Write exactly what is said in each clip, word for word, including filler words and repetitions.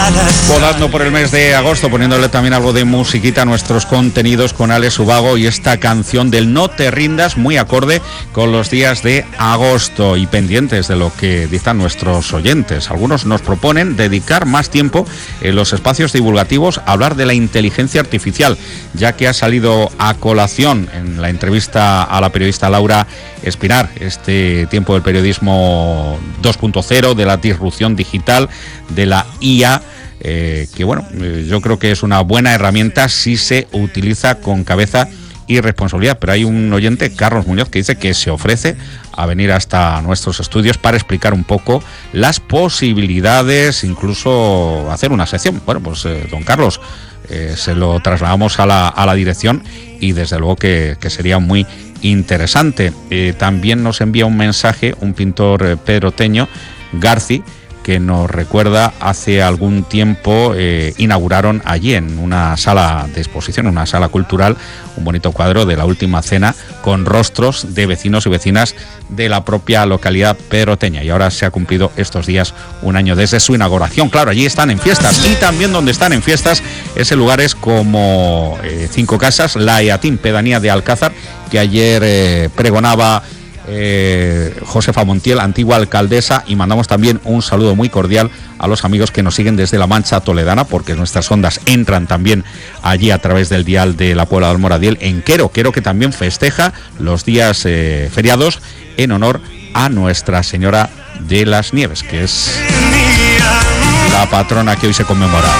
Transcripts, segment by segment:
Volando por el mes de agosto, poniéndole también algo de musiquita a nuestros contenidos con Alex Ubago y esta canción del No te rindas, muy acorde con los días de agosto y pendientes de lo que dictan nuestros oyentes. Algunos nos proponen dedicar más tiempo en los espacios divulgativos a hablar de la inteligencia artificial, ya que ha salido a colación en la entrevista a la periodista Laura Espinar, este tiempo del periodismo dos punto cero, de la disrupción digital, de la I A. Eh, que bueno, eh, yo creo que es una buena herramienta si se utiliza con cabeza y responsabilidad, pero hay un oyente, Carlos Muñoz, que dice que se ofrece a venir hasta nuestros estudios para explicar un poco las posibilidades, incluso hacer una sección. Bueno, pues eh, don Carlos, eh, se lo trasladamos a la, a la dirección y desde luego que, que sería muy interesante. Eh, también nos envía un mensaje un pintor eh, pedroteño, Garci, que nos recuerda hace algún tiempo eh, inauguraron allí en una sala de exposición, una sala cultural, un bonito cuadro de la última cena con rostros de vecinos y vecinas de la propia localidad pedroteña, y ahora se ha cumplido estos días un año desde su inauguración. Claro, allí están en fiestas, y también donde están en fiestas es en lugares como eh, Cinco Casas, la Eatín, pedanía de Alcázar, que ayer eh, pregonaba Eh, Josefa Montiel, antigua alcaldesa, y mandamos también un saludo muy cordial a los amigos que nos siguen desde la Mancha Toledana, porque nuestras ondas entran también allí a través del dial de la Puebla del Moradiel, en Quero, Quero que también festeja los días eh, feriados en honor a Nuestra Señora de las Nieves, que es la patrona que hoy se conmemora.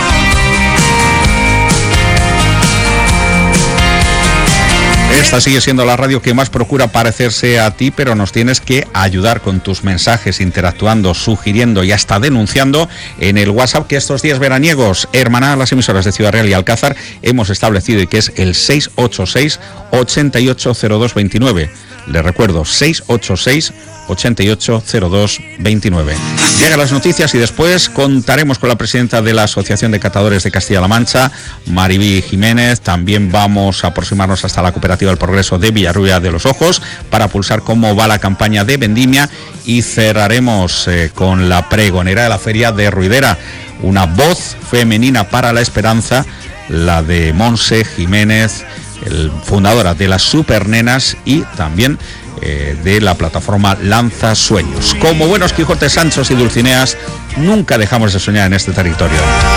Esta sigue siendo la radio que más procura parecerse a ti, pero nos tienes que ayudar con tus mensajes, interactuando, sugiriendo y hasta denunciando en el WhatsApp que estos días veraniegos, hermana las emisoras de Ciudad Real y Alcázar, hemos establecido, y que es el seis ocho seis, ocho ocho cero dos dos nueve. Les recuerdo, seis ocho seis, ocho ocho cero dos dos nueve. Llegan las noticias y después contaremos con la presidenta de la Asociación de Catadores de Castilla-La Mancha, Maribí Jiménez. También vamos a aproximarnos hasta la Cooperativa del Progreso de Villarrubia de los Ojos para pulsar cómo va la campaña de vendimia, y cerraremos eh, con la pregonera de la Feria de Ruidera, una voz femenina para la esperanza, la de Monse Jiménez, el fundadora de las Supernenas y también eh, de la plataforma Lanza Sueños. Como buenos Quijotes, Sanchos y Dulcineas, nunca dejamos de soñar en este territorio.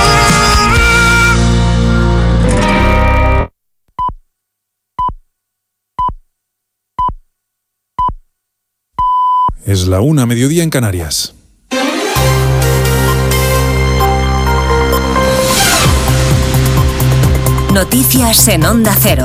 Es la una, mediodía en Canarias. Noticias en Onda Cero.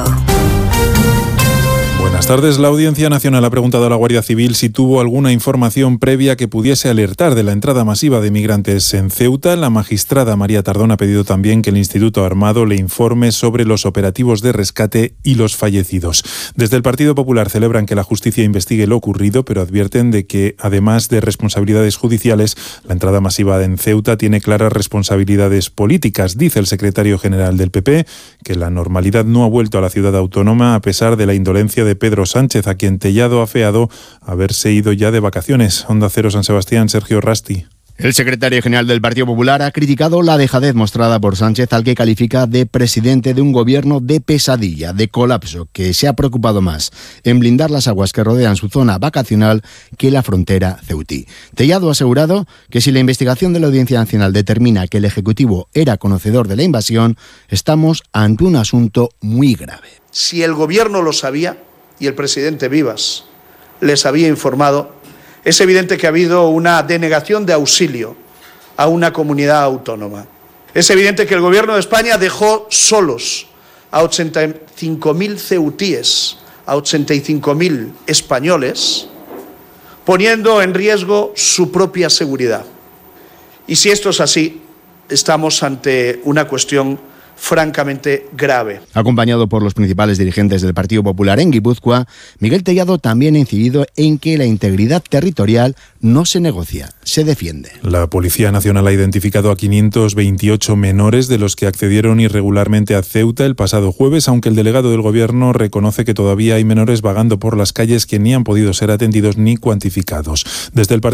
Buenas tardes. La Audiencia Nacional ha preguntado a la Guardia Civil si tuvo alguna información previa que pudiese alertar de la entrada masiva de migrantes en Ceuta. La magistrada María Tardón ha pedido también que el Instituto Armado le informe sobre los operativos de rescate y los fallecidos. Desde el Partido Popular celebran que la justicia investigue lo ocurrido, pero advierten de que, además de responsabilidades judiciales, la entrada masiva en Ceuta tiene claras responsabilidades políticas. Dice el secretario general del P P que la normalidad no ha vuelto a la ciudad autónoma a pesar de la indolencia de Pedro Sánchez, a quien Tellado ha afeado haberse ido ya de vacaciones. Onda Cero San Sebastián, Sergio Rasti. El secretario general del Partido Popular ha criticado la dejadez mostrada por Sánchez, al que califica de presidente de un gobierno de pesadilla, de colapso, que se ha preocupado más en blindar las aguas que rodean su zona vacacional que la frontera ceutí. Tellado ha asegurado que si la investigación de la Audiencia Nacional determina que el Ejecutivo era conocedor de la invasión, estamos ante un asunto muy grave. Si el gobierno lo sabía y el presidente Vivas les había informado, es evidente que ha habido una denegación de auxilio a una comunidad autónoma. Es evidente que el Gobierno de España dejó solos a ochenta y cinco mil ceutíes, a ochenta y cinco mil españoles, poniendo en riesgo su propia seguridad. Y si esto es así, estamos ante una cuestión francamente grave. Acompañado por los principales dirigentes del Partido Popular en Guipúzcoa, Miguel Tellado también ha incidido en que la integridad territorial no se negocia, se defiende. La Policía Nacional ha identificado a quinientos veintiocho menores de los que accedieron irregularmente a Ceuta el pasado jueves, aunque el delegado del Gobierno reconoce que todavía hay menores vagando por las calles que ni han podido ser atendidos ni cuantificados. Desde el Partido